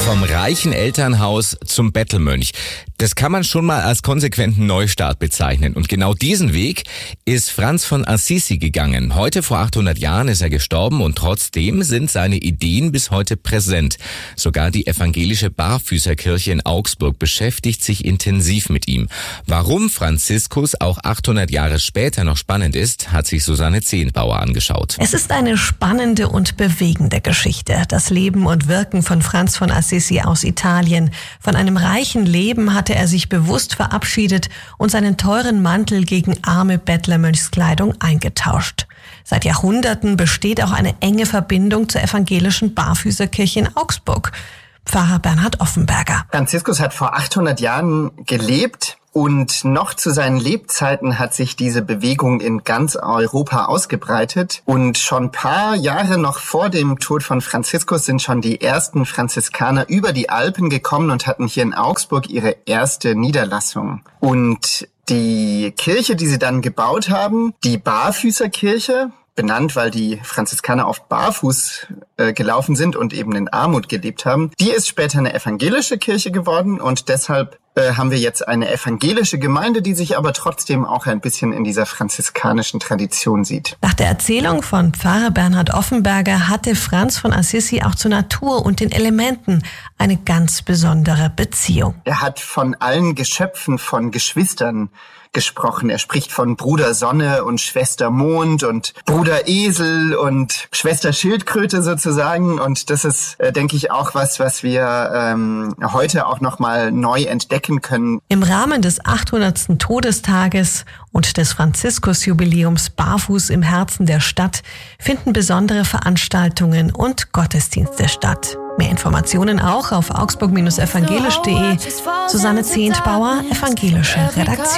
Vom reichen Elternhaus zum Bettelmönch. Das kann man schon mal als konsequenten Neustart bezeichnen. Und genau diesen Weg ist Franz von Assisi gegangen. Heute vor 800 Jahren ist er gestorben und trotzdem sind seine Ideen bis heute präsent. Sogar die evangelische Barfüßerkirche in Augsburg beschäftigt sich intensiv mit ihm. Warum Franziskus auch 800 Jahre später noch spannend ist, hat sich Susanne Zehnbauer angeschaut. Es ist eine spannende und bewegende Geschichte. Das Leben und Wirken von Franz von Assisi aus Italien. Von einem reichen Leben hatte er sich bewusst verabschiedet und seinen teuren Mantel gegen arme Bettlermönchskleidung eingetauscht. Seit Jahrhunderten besteht auch eine enge Verbindung zur evangelischen Barfüßerkirche in Augsburg. Pfarrer Bernhard Offenberger. Franziskus hat vor 800 Jahren gelebt. Und noch zu seinen Lebzeiten hat sich diese Bewegung in ganz Europa ausgebreitet. Und schon ein paar Jahre noch vor dem Tod von Franziskus sind schon die ersten Franziskaner über die Alpen gekommen und hatten hier in Augsburg ihre erste Niederlassung. Und die Kirche, die sie dann gebaut haben, die Barfüßerkirche, benannt, weil die Franziskaner oft barfuß gelaufen sind und eben in Armut gelebt haben, die ist später eine evangelische Kirche geworden und deshalb haben wir jetzt eine evangelische Gemeinde, die sich aber trotzdem auch ein bisschen in dieser franziskanischen Tradition sieht. Nach der Erzählung von Pfarrer Bernhard Offenberger hatte Franz von Assisi auch zur Natur und den Elementen eine ganz besondere Beziehung. Er hat von allen Geschöpfen, von Geschwistern gesprochen. Er spricht von Bruder Sonne und Schwester Mond und Bruder Esel und Schwester Schildkröte sozusagen. Und das ist, denke ich, auch was wir heute auch nochmal neu entdecken können. Im Rahmen des 800. Todestages und des Franziskus-Jubiläums Barfuß im Herzen der Stadt finden besondere Veranstaltungen und Gottesdienste statt. Mehr Informationen auch auf augsburg-evangelisch.de. Susanne Zehnbauer, evangelische Redaktion.